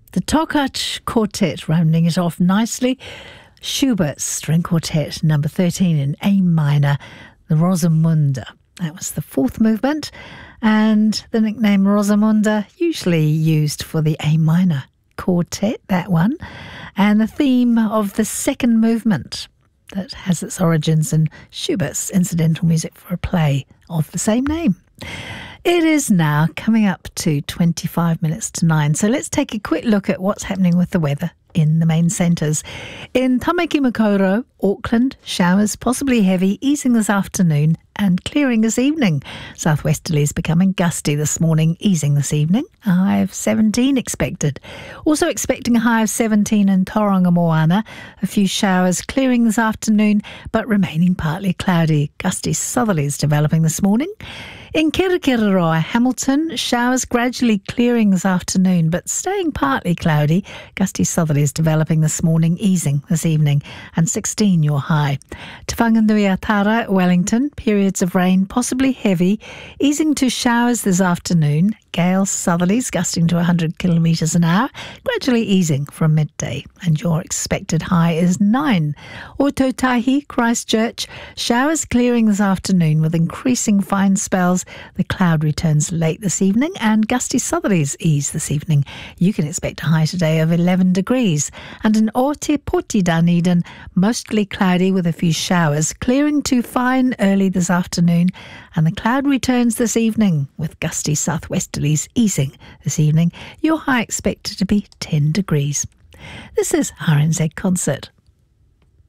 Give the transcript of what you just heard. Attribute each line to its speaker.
Speaker 1: The Tokach Quartet rounding it off nicely. Schubert's String Quartet number 13 in A minor, the Rosamunde. That was the fourth movement, and the nickname Rosamunde usually used for the A minor quartet, that one, and the theme of the second movement that has its origins in Schubert's incidental music for a play of the same name. It is now coming up to 25 minutes to 9, so let's take a quick look at what's happening with the weather in the main centres. In Tamaki Makaurau, Auckland, showers possibly heavy, easing this afternoon and clearing this evening. Southwesterlies becoming gusty this morning, easing this evening. A high of 17 expected. Also expecting a high of 17 in Tauranga Moana. A few showers clearing this afternoon, but remaining partly cloudy. Gusty southerlies developing this morning. In Kirikiriroa, Hamilton, showers gradually clearing this afternoon, but staying partly cloudy. Gusty southerlies developing this morning, easing this evening, and 16 your high. Te Whanganui-a-Tara, Wellington, periods of rain, possibly heavy, easing to showers this afternoon. Gales southerlies gusting to 100 kilometres an hour, gradually easing from midday, and your expected high is 9. Ōtautahi, Christchurch, showers clearing this afternoon with increasing fine spells. The cloud returns late this evening and gusty southerlies ease this evening. You can expect a high today of 11 degrees. And in Ōtepoti, Dunedin, mostly cloudy with a few showers, clearing to fine early this afternoon, and the cloud returns this evening with gusty southwesterlies easing this evening. Your high expected to be 10 degrees. This is RNZ Concert.